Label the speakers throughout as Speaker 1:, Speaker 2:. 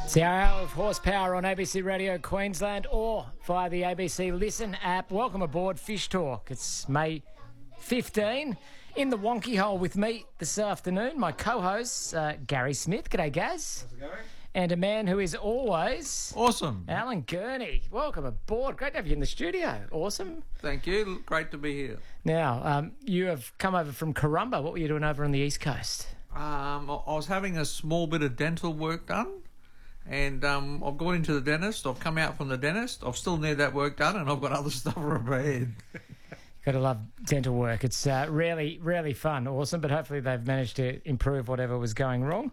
Speaker 1: It's the hour of horsepower on ABC Radio Queensland or via the ABC Listen app. Welcome aboard Fish Talk. It's May 15. In the wonky hole with me this afternoon, my co-host, Gary Smith. G'day, Gaz.
Speaker 2: How's it going?
Speaker 1: And a man who is always...
Speaker 3: Awesome.
Speaker 1: Alan Gurney. Welcome aboard. Great to have you in the studio. Awesome.
Speaker 3: Thank you. Great to be here.
Speaker 1: Now, you have come over from Corumba. What were you doing over on the East Coast?
Speaker 3: I was having a small bit of dental work done, and I've gone into the dentist. I've come out from the dentist. I've still need that work done, and I've got other stuff prepared.
Speaker 1: Got to love dental work. It's really, really fun. Awesome. But hopefully they've managed to improve whatever was going wrong.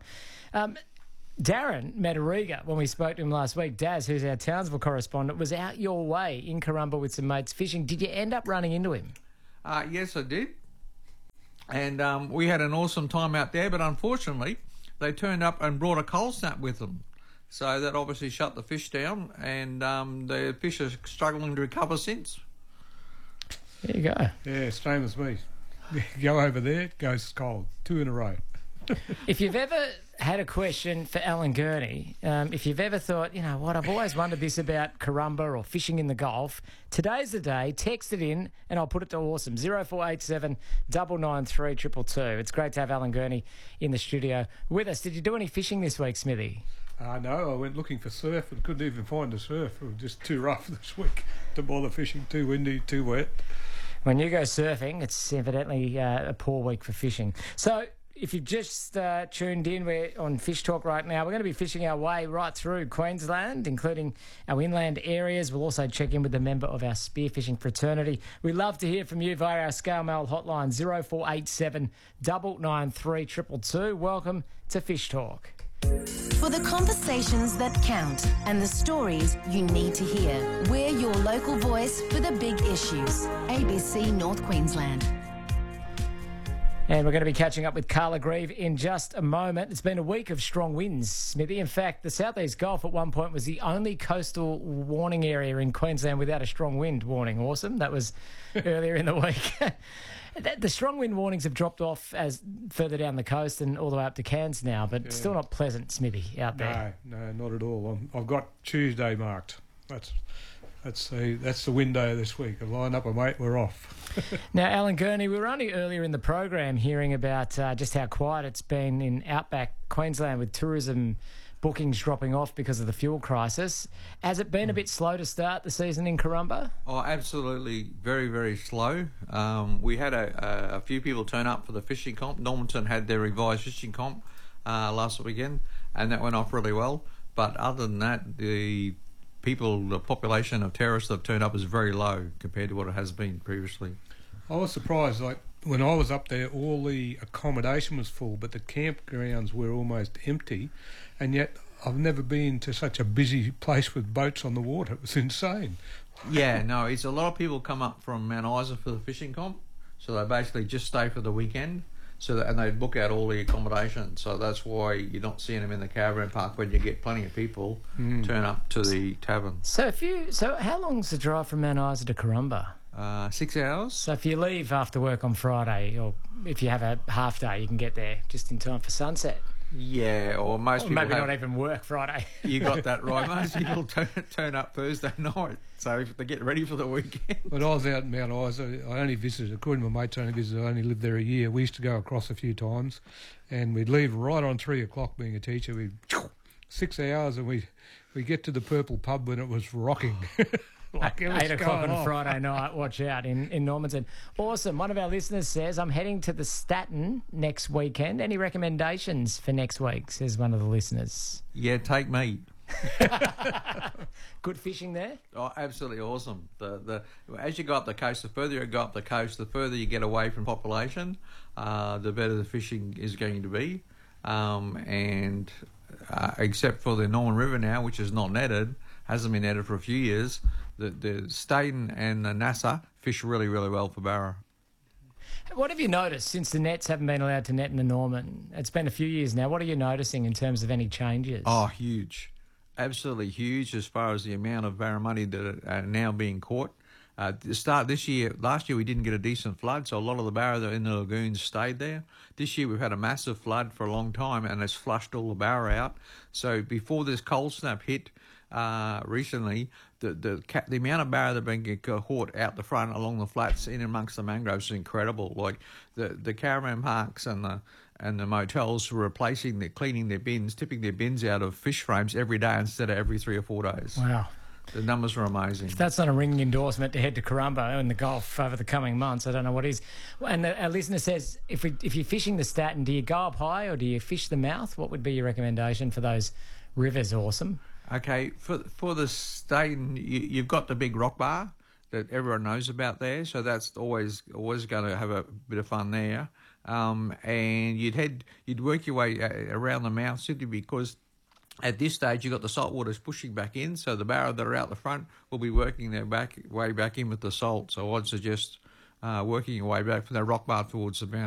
Speaker 1: Darren Mederiga, when we spoke to him last week, Daz, who's our Townsville correspondent, was out your way in Corumba with some mates fishing. Did you end up running into him?
Speaker 3: Yes, I did. And we had an awesome time out there, but unfortunately they turned up and brought a cold snap with them. So that obviously shut the fish down, and the fish are struggling to recover since.
Speaker 1: There you go.
Speaker 2: Yeah, same as me. Go over there, it goes cold. 2 in a row.
Speaker 1: If you've ever had a question for Alan Gurney, if you've ever thought, you know what, I've always wondered this about Corumba or fishing in the Gulf, today's the day. Text it in and I'll put it to awesome. 0487 993 222. It's great to have Alan Gurney in the studio with us. Did you do any fishing this week, Smithy?
Speaker 2: No, I went looking for surf and couldn't even find a surf. It was just too rough this week to bother fishing, too windy, too wet.
Speaker 1: When you go surfing, it's evidently a poor week for fishing. So if you've just tuned in, we're on Fish Talk right now. We're going to be fishing our way right through Queensland, including our inland areas. We'll also check in with a member of our spearfishing fraternity. We love to hear from you via our Scale Mail hotline, 0487 993 222. Welcome to Fish Talk.
Speaker 4: For the conversations that count and the stories you need to hear, we're your local voice for the big issues. ABC North Queensland.
Speaker 1: And we're going to be catching up with Carla Grieve in just a moment. It's been a week of strong winds, Smithy. In fact, the South East Gulf at one point was the only coastal warning area in Queensland without a strong wind warning. Awesome. That was earlier in the week. The strong wind warnings have dropped off as further down the coast and all the way up to Cairns now, but still not pleasant, Smithy, out there.
Speaker 2: No, not at all. I've got Tuesday marked. That's the window this week. I line up a mate, we're off.
Speaker 1: Now, Alan Gurney, we were only earlier in the program hearing about just how quiet it's been in outback Queensland with tourism bookings dropping off because of the fuel crisis. Has it been a bit slow to start the season in Corumba?
Speaker 3: Oh, absolutely. Very, very slow. We had a few people turn up for the fishing comp. Normanton had their revised fishing comp last weekend, and that went off really well. But other than that, the population of terrorists that have turned up is very low compared to what it has been previously.
Speaker 2: I was surprised, like, when I was up there, all the accommodation was full, but the campgrounds were almost empty, and yet I've never been to such a busy place with boats on the water. It was insane.
Speaker 3: Yeah, no, it's a lot of people come up from Mount Isa for the fishing comp, so they basically just stay for the weekend, and they book out all the accommodation, so that's why you're not seeing them in the caravan park when you get plenty of people turn up to the tavern.
Speaker 1: So how long's the drive from Mount Isa to Corumba?
Speaker 3: 6 hours.
Speaker 1: So if you leave after work on Friday, or if you have a half day, you can get there just in time for sunset.
Speaker 3: Yeah, or most people
Speaker 1: maybe not even work Friday.
Speaker 3: You got that right. Most people turn up Thursday night, so if they get ready for the weekend.
Speaker 2: When I was out in Mount Isa, I only visited, according to my mates, I only lived there a year. We used to go across a few times, and we'd leave right on 3 o'clock. Being a teacher, we'd 6 hours, and we get to the Purple Pub when it was rocking.
Speaker 1: Like 8 o'clock on a Friday night, watch out, in Normanton. Awesome. One of our listeners says, I'm heading to the Staten next weekend. Any recommendations for next week, says one of the listeners.
Speaker 3: Yeah, take me.
Speaker 1: Good fishing there?
Speaker 3: Oh, absolutely awesome. As you go up the coast, the further you go up the coast, the further you get away from population, the better the fishing is going to be. And except for the Norman River now, which is not netted, hasn't been netted for a few years, the Staten and the NASA fish really, really well for barra.
Speaker 1: What have you noticed since the nets haven't been allowed to net in the Norman? It's been a few years now. What are you noticing in terms of any changes?
Speaker 3: Oh, huge. Absolutely huge as far as the amount of barramundi that are now being caught. Last year we didn't get a decent flood, so a lot of the barra that are in the lagoons stayed there. This year we've had a massive flood for a long time, and it's flushed all the barra out. So before this cold snap hit recently, the amount of barra that have been caught out the front along the flats in amongst the mangroves is incredible. Like the caravan parks and the motels were cleaning their bins, tipping their bins out of fish frames every day instead of every 3 or 4 days.
Speaker 1: Wow.
Speaker 3: The numbers are amazing.
Speaker 1: If that's not a ringing endorsement to head to Corumba in the Gulf over the coming months, I don't know what is. And our listener says, if you're fishing the Staten, do you go up high or do you fish the mouth? What would be your recommendation for those rivers? Awesome.
Speaker 3: Okay, for the Staten, you've got the big rock bar that everyone knows about there, so that's always going to have a bit of fun there. And you'd work your way around the mouth simply because at this stage you've got the salt waters pushing back in, so the barra that are out the front will be working their way back in with the salt. So I'd suggest working your way back from the rock bar towards the mouth.